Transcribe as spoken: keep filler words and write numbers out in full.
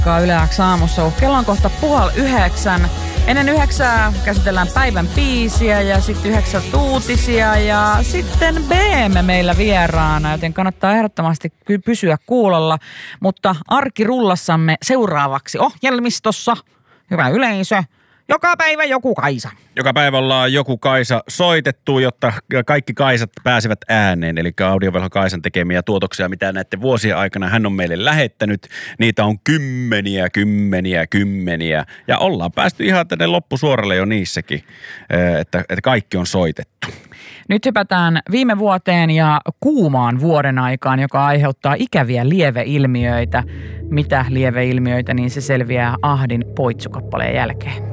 paikkaa Yle X aamussa. Kello on kohta puoli yhdeksän. Ennen yhdeksää käsitellään päivän biisiä ja sitten yhdeksän uutisia ja sitten B M meillä vieraana, joten kannattaa ehdottomasti pysyä kuulolla. Mutta arkirullassamme seuraavaksi ohjelmistossa, hyvä yleisö, joka päivä joku Kaisa. Joka päivä ollaan joku Kaisa soitettu, jotta kaikki Kaisat pääsevät ääneen. Eli Audiovelho Kaisan tekemiä tuotoksia, mitä näiden vuosien aikana hän on meille lähettänyt. Niitä on kymmeniä, kymmeniä, kymmeniä. Ja ollaan päästy ihan tänne loppusuoralle jo niissäkin, että, että kaikki on soitettu. Nyt hypätään viime vuoteen ja kuumaan vuoden aikaan, joka aiheuttaa ikäviä lieveilmiöitä. Mitä lieveilmiöitä, niin se selviää Ahdin Poitsukappaleen jälkeen.